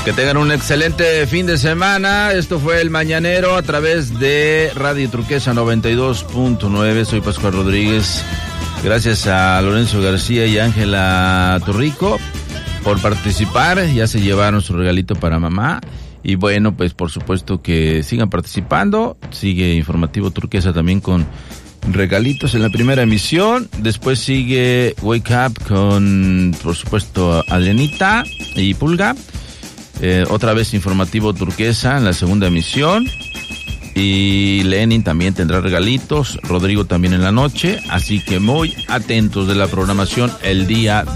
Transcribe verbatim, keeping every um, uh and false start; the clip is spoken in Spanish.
Que tengan un excelente fin de semana. Esto fue El Mañanero a través de Radio Turquesa noventa y dos punto nueve. Soy Pascual Rodríguez. Gracias a Lorenzo García y Ángela Torrico por participar. Ya se llevaron su regalito para mamá. Y bueno, pues por supuesto que sigan participando. Sigue Informativo Turquesa también con regalitos en la primera emisión. Después sigue Wake Up con, por supuesto, Alenita y Pulga. Eh, otra vez Informativo Turquesa en la segunda emisión. Y Lenin también tendrá regalitos. Rodrigo también en la noche. Así que muy atentos de la programación el día